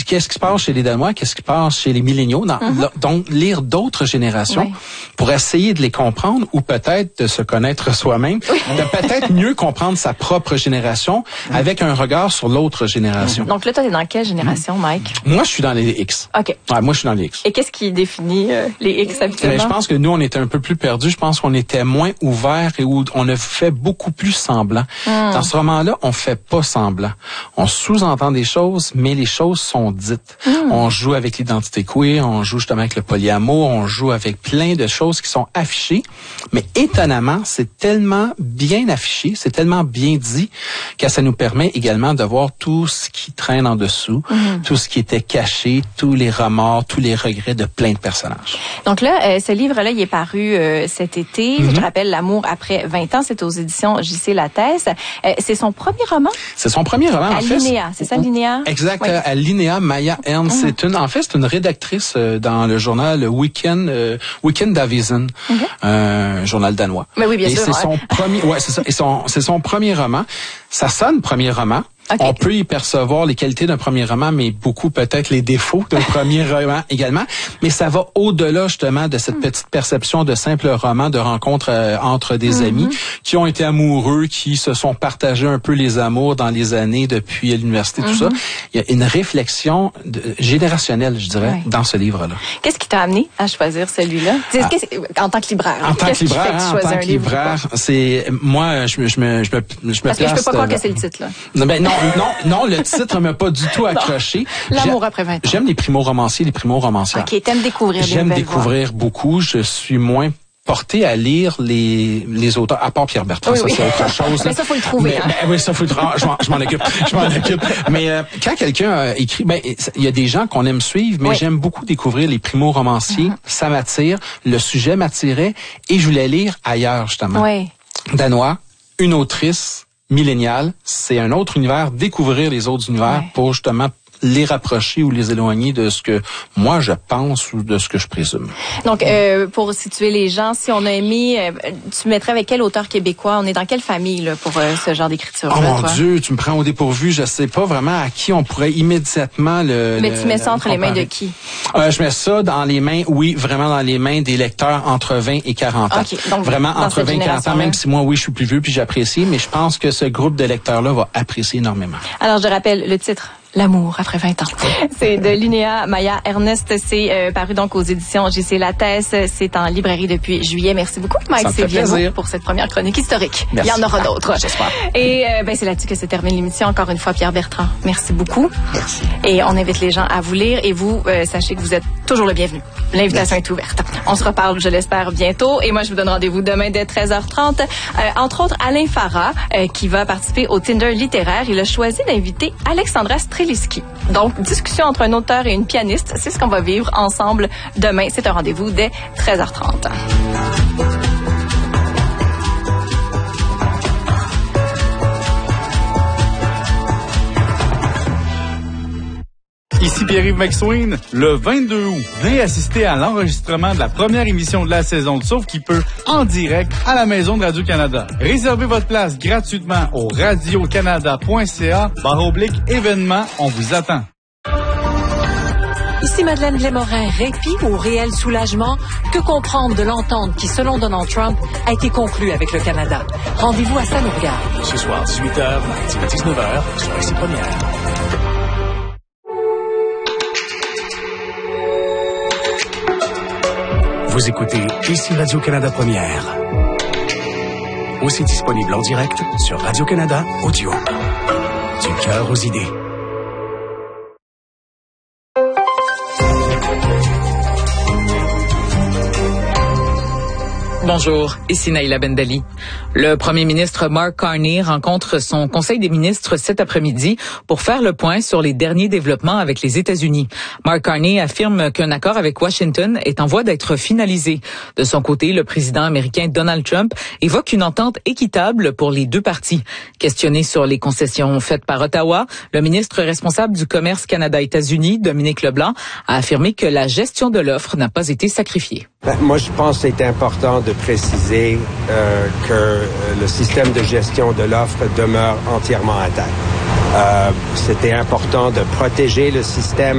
qu'est-ce qui se passe chez les Danois, qu'est-ce qui se passe chez les milléniaux, donc lire d'autres générations pour essayer de les comprendre ou peut-être de se connaître soi-même, de peut-être mieux comprendre sa propre génération avec un regard sur l'autre génération. Donc là, toi, t'es dans quelle génération, Mike? Moi, je suis dans les X. OK. Ouais, moi, je suis dans les X. Et qu'est-ce qui définit les X habituellement? Mais je pense que nous, on était un peu plus perdus. Je pense qu'on était moins ouverts et où on a fait beaucoup plus semblant. Dans ce roman-là, on fait pas semblant. On sous-entend des choses, mais les choses sont dites. On joue avec l'identité queer, on joue justement avec le polyamour, on joue avec plein de choses qui sont affichées. Mais étonnamment, c'est tellement bien affiché, c'est tellement bien dit que ça nous permet également de voir tout ce qui traîne en dessous, tout ce qui était caché, tous les remords, tous les regrets de plein de personnages. Donc là, ce livre-là, il est paru cet été. Je rappelle, L'amour après 20 ans, c'est aux éditions J.C. Lattès. C'est son premier roman? C'est son premier roman, en fait. À Linéa, c'est ça, Linéa? Exact, à Linéa, Maya Ernst. C'est une rédactrice dans le journal Weekend Avisen, un journal danois. Mais oui, bien sûr. C'est son premier, c'est ça. Et c'est son premier roman. Ça sonne premier roman. Okay. On peut y percevoir les qualités d'un premier roman, mais beaucoup peut-être les défauts d'un premier roman également. Mais ça va au-delà justement de cette petite perception de simple roman de rencontre entre des amis qui ont été amoureux, qui se sont partagés un peu les amours dans les années depuis l'université, tout ça. Il y a une réflexion générationnelle, je dirais, dans ce livre-là. Qu'est-ce qui t'a amené à choisir celui-là? En tant que libraire. En tant que libraire, c'est moi, je me Parce que je peux pas croire que c'est le titre, là. Non, le titre m'a pas du tout accroché. L'amour après 20 ans. J'aime les primo-romanciers, les primo-romancières. OK, t'aimes découvrir des J'aime découvrir beaucoup. Je suis moins porté à lire les auteurs, à part Pierre Bertrand, c'est autre chose. Mais ça, faut le trouver. Oui, ça, faut le trouver. Je m'en occupe. Mais quand quelqu'un a écrit, il y a des gens qu'on aime suivre, mais j'aime beaucoup découvrir les primo-romanciers. Ça m'attire. Le sujet m'attirait et je voulais lire ailleurs, justement. Danois, une autrice milléniale, c'est un autre univers, découvrir les autres univers pour justement les rapprocher ou les éloigner de ce que moi je pense ou de ce que je présume. Donc, pour situer les gens, si on a aimé, tu mettrais avec quel auteur québécois? On est dans quelle famille là, pour ce genre d'écriture? Oh mon Dieu, tu me prends au dépourvu. Je sais pas vraiment à qui on pourrait immédiatement Mais tu mets ça entre les mains de qui? Je mets ça dans les mains, vraiment dans les mains des lecteurs entre 20 et 40 ans. Okay, donc, vraiment entre 20 et 40 ans, même si moi, je suis plus vieux puis j'apprécie, mais je pense que ce groupe de lecteurs-là va apprécier énormément. Alors, je rappelle le titre. L'amour après 20 ans. C'est de Linéa Maya Ernst. C'est paru donc aux éditions J.C. Lattès. C'est en librairie depuis juillet. Merci beaucoup, Mike Séviano, pour cette première chronique historique. Merci. Il y en aura d'autres. J'espère. Et c'est là-dessus que se termine l'émission. Encore une fois, Pierre Bertrand, merci beaucoup. Merci. Et on invite les gens à vous lire. Et vous, sachez que vous êtes toujours le bienvenu. L'invitation est ouverte. On se reparle, je l'espère, bientôt. Et moi, je vous donne rendez-vous demain dès 13h30. Entre autres, Alain Farah, qui va participer au Tinder littéraire. Il a choisi d'inviter Alexandra Streliski. Donc, discussion entre un auteur et une pianiste, c'est ce qu'on va vivre ensemble demain. C'est un rendez-vous dès 13h30. Ici Pierre-Yves McSween. Le 22 août, venez assister à l'enregistrement de la première émission de la saison de Sauf qui peut en direct à la maison de Radio-Canada. Réservez votre place gratuitement au radiocanada.ca/événements. On vous attend. Ici Madeleine Blais-Morin. Répit ou réel soulagement? Que comprendre de l'entente qui, selon Donald Trump, a été conclue avec le Canada? Rendez-vous à ça nous regarde. Ce soir, 18h, mardi 19h, sur ici première. Vous écoutez ici Radio-Canada Première. Aussi disponible en direct sur Radio-Canada Audio. Du cœur aux idées. Bonjour, ici Naïla Bendali. Le premier ministre Mark Carney rencontre son conseil des ministres cet après-midi pour faire le point sur les derniers développements avec les États-Unis. Mark Carney affirme qu'un accord avec Washington est en voie d'être finalisé. De son côté, le président américain Donald Trump évoque une entente équitable pour les deux parties. Questionné sur les concessions faites par Ottawa, le ministre responsable du commerce Canada-États-Unis, Dominique Leblanc, a affirmé que la gestion de l'offre n'a pas été sacrifiée. Moi, je pense que c'est important de préciser que le système de gestion de l'offre demeure entièrement intact. C'était important de protéger le système